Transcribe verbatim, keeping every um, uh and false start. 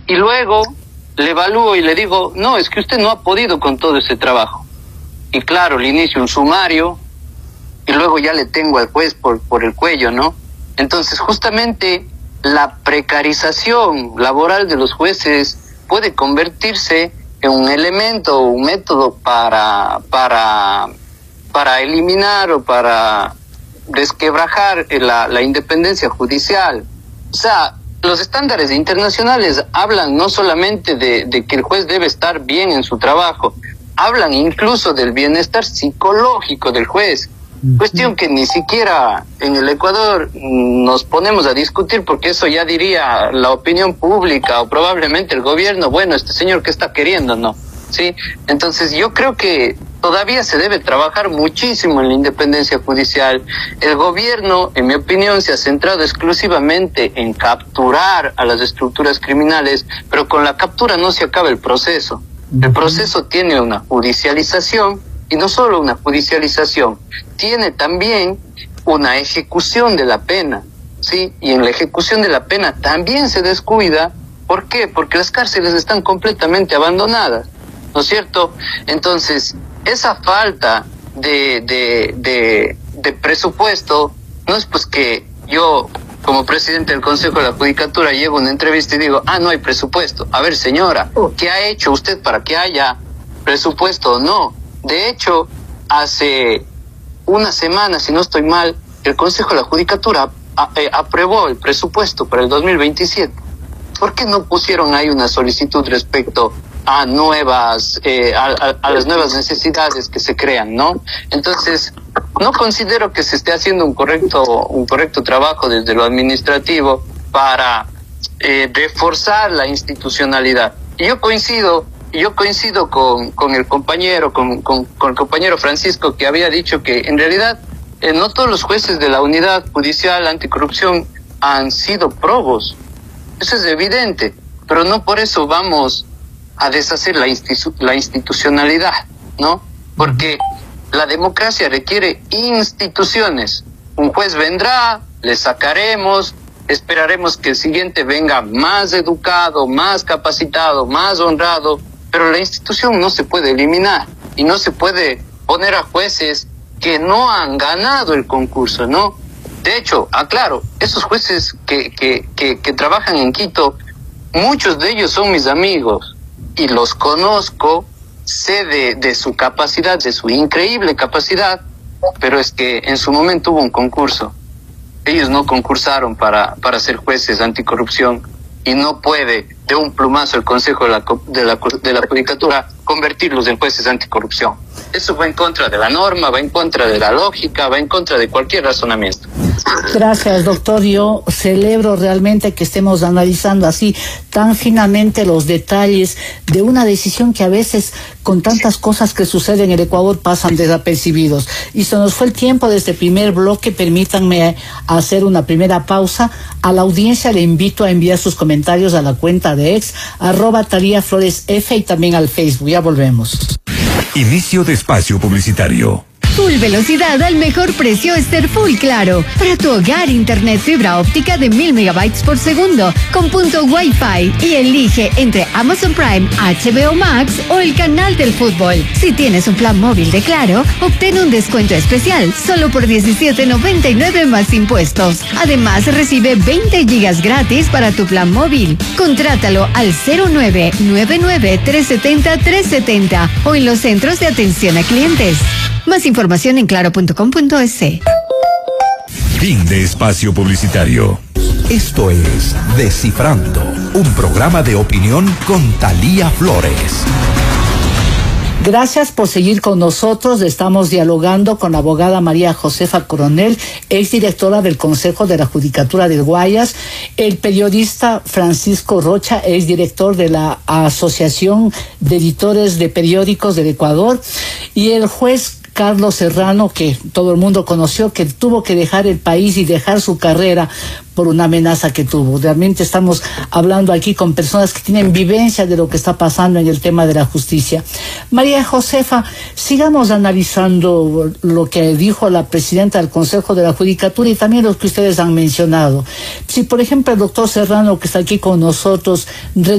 y luego le evalúo y le digo, no, es que usted no ha podido con todo ese trabajo. Y claro, le inicio un sumario y luego ya le tengo al juez por, por el cuello, ¿no? Entonces, justamente la precarización laboral de los jueces puede convertirse en un elemento, un método para, para, para eliminar o para desquebrajar la, la independencia judicial. O sea, los estándares internacionales hablan no solamente de, de que el juez debe estar bien en su trabajo, hablan incluso del bienestar psicológico del juez, cuestión que ni siquiera en el Ecuador nos ponemos a discutir, porque eso ya diría la opinión pública o probablemente el gobierno, bueno, este señor ¿qué está queriendo? No, ¿sí? Entonces yo creo que todavía se debe trabajar muchísimo en la independencia judicial. El gobierno, en mi opinión, se ha centrado exclusivamente en capturar a las estructuras criminales, pero con la captura no se acaba el proceso. El proceso tiene una judicialización, y no solo una judicialización, tiene también una ejecución de la pena, ¿sí? Y en la ejecución de la pena también se descuida. ¿Por qué? Porque las cárceles están completamente abandonadas, ¿no es cierto? Entonces, esa falta de, de, de, de presupuesto no es pues que yo, como presidente del Consejo de la Judicatura, llego a una entrevista y digo, ah, no hay presupuesto. A ver, señora, ¿qué ha hecho usted para que haya presupuesto o no? De hecho, hace una semana, si no estoy mal, el Consejo de la Judicatura a, eh, aprobó el presupuesto para el dos mil veintisiete. ¿Por qué no pusieron ahí una solicitud respecto a nuevas, eh, a, a, a las nuevas necesidades que se crean, ¿no? Entonces, no considero que se esté haciendo un correcto, un correcto trabajo desde lo administrativo para eh, reforzar la institucionalidad. Y yo coincido, yo coincido con, con el compañero, con, con, con el compañero Francisco, que había dicho que en realidad eh, no todos los jueces de la Unidad Judicial Anticorrupción han sido probos. Eso es evidente, pero no por eso vamos a deshacer la, institu la institucionalidad, ¿no? Porque la democracia requiere instituciones. Un juez vendrá, le sacaremos, esperaremos que el siguiente venga más educado, más capacitado, más honrado, pero la institución no se puede eliminar y no se puede poner a jueces que no han ganado el concurso, ¿no? De hecho, aclaro, esos jueces que, que, que, que trabajan en Quito, muchos de ellos son mis amigos y los conozco, sé de, de su capacidad, de su increíble capacidad, pero es que en su momento hubo un concurso. Ellos no concursaron para, para ser jueces anticorrupción y no puede de un plumazo el Consejo de la, de la, de la Judicatura convertirlos en jueces anticorrupción. Eso va en contra de la norma, va en contra de la lógica, va en contra de cualquier razonamiento. Gracias, doctor. Yo celebro realmente que estemos analizando así tan finamente los detalles de una decisión que a veces, con tantas cosas que suceden en el Ecuador, pasan desapercibidos. Y se nos fue el tiempo de este primer bloque. Permítanme hacer una primera pausa. A la audiencia le invito a enviar sus comentarios a la cuenta de ex, arroba Talía Flores F, y también al Facebook. Ya volvemos. Inicio de espacio publicitario. Full velocidad al mejor precio es ser Full Claro. Para tu hogar, internet fibra óptica de mil megabytes por segundo con punto Wi-Fi, y elige entre Amazon Prime, H B O Max o el canal del fútbol. Si tienes un plan móvil de Claro, obtén un descuento especial solo por diecisiete noventa y nueve más impuestos. Además, recibe veinte gigas gratis para tu plan móvil. Contrátalo al cero nueve nueve nueve, tres siete cero, tres siete cero o en los centros de atención a clientes. Más información en claro punto com punto es. Fin de espacio publicitario. Esto es Descifrando, un programa de opinión con Talía Flores. Gracias por seguir con nosotros. Estamos dialogando con la abogada María Josefa Coronel, exdirectora del Consejo de la Judicatura del Guayas, el periodista Francisco Rocha, exdirector de la Asociación de Editores de Periódicos del Ecuador, y el juez Carlos Serrano, que todo el mundo conoció, que tuvo que dejar el país y dejar su carrera por una amenaza que tuvo. Realmente estamos hablando aquí con personas que tienen vivencia de lo que está pasando en el tema de la justicia. María Josefa, sigamos analizando lo que dijo la presidenta del Consejo de la Judicatura y también lo que ustedes han mencionado. Si, por ejemplo, el doctor Serrano, que está aquí con nosotros,